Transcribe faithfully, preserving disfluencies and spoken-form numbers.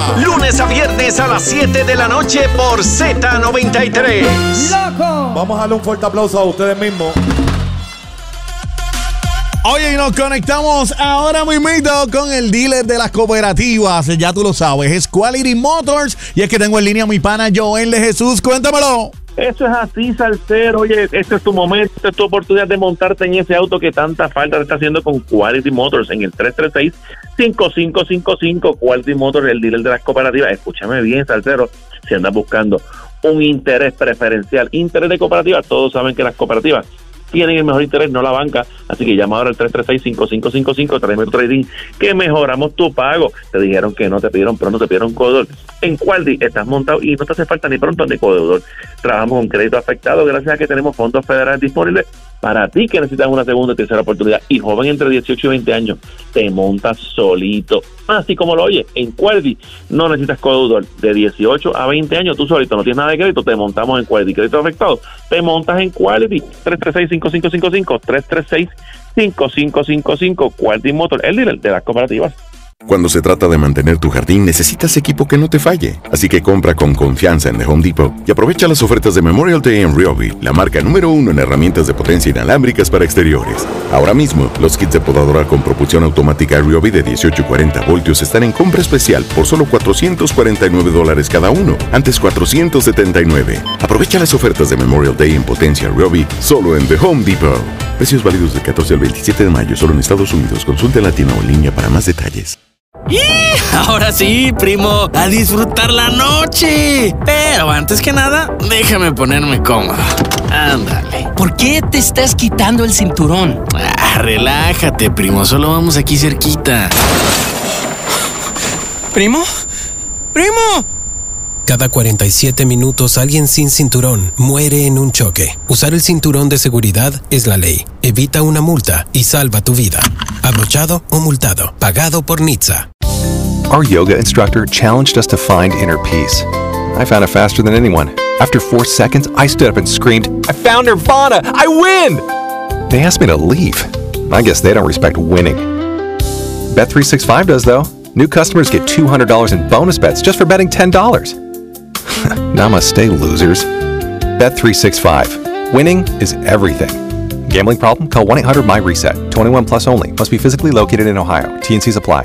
Lunes a viernes a las siete de la noche por Z noventa y tres. ¡Loco! Vamos a darle un fuerte aplauso a ustedes mismos. Oye, y nos conectamos ahora mismito con el dealer de las cooperativas. Ya tú lo sabes, es Quality Motors. Y es que tengo en línea a mi pana Joel de Jesús. Cuéntamelo. Eso es así, salsero. Oye, este es tu momento, esta es tu oportunidad de montarte en ese auto que tanta falta te está haciendo con Quality Motors en el tres tres seis, cinco cinco cinco cinco. Quality Motors, el dealer de las cooperativas. Escúchame bien, salsero, si andas buscando un interés preferencial, interés de cooperativa, todos saben que las cooperativas tienen el mejor interés, no la banca, así que llama ahora al tres tres seis, cinco cinco cinco cinco, tráeme tu trading, que mejoramos tu pago. Te dijeron que no, te pidieron pronto, te pidieron codeudor. En Quality estás montado y no te hace falta ni pronto ni codeudor. Trabajamos con crédito afectado gracias a que tenemos fondos federales disponibles para ti que necesitas una segunda y tercera oportunidad. Y joven entre dieciocho y veinte años, te montas solito. Así como lo oyes, en Quality no necesitas codeudor. De dieciocho a veinte años, tú solito, no tienes nada de crédito, te montamos en Quality. Crédito afectado, te montas en Quality. tres tres seis, cinco cinco cinco cinco, tres tres seis, cinco cinco cinco cinco. Quality Motor, el líder de las cooperativas. Cuando se trata de mantener tu jardín, necesitas equipo que no te falle. Así que compra con confianza en The Home Depot y aprovecha las ofertas de Memorial Day en Ryobi, la marca número uno en herramientas de potencia inalámbricas para exteriores. Ahora mismo, los kits de podadora con propulsión automática Ryobi de dieciocho y cuarenta voltios están en compra especial por solo cuatrocientos cuarenta y nueve dólares cada uno, antes cuatrocientos setenta y nueve. Aprovecha las ofertas de Memorial Day en potencia Ryobi solo en The Home Depot. Precios válidos del catorce al veintisiete de mayo solo en Estados Unidos. Consulte en la tienda o en línea para más detalles. ¡Y! Ahora sí, primo, a disfrutar la noche. Pero antes que nada, déjame ponerme cómodo. Ándale. ¿Por qué te estás quitando el cinturón? Ah, relájate, primo, solo vamos aquí cerquita. ¿Primo? ¡Primo! Cada cuarenta y siete minutos alguien sin cinturón muere en un choque. Usar el cinturón de seguridad es la ley. Evita una multa y salva tu vida. Abrochado o multado. Pagado por N H T S A. Our yoga instructor challenged us to find inner peace. I found it faster than anyone. After four seconds, I stood up and screamed, "I found Nirvana! I win!" They asked me to leave. I guess they don't respect winning. Bet three sixty-five does, though. New customers get two hundred dollars in bonus bets just for betting ten dollars. Namaste, losers. Bet three sixty-five. Winning is everything. Gambling problem? Call one eight hundred M Y RESET. twenty-one plus only. Must be physically located in Ohio. T and C's apply.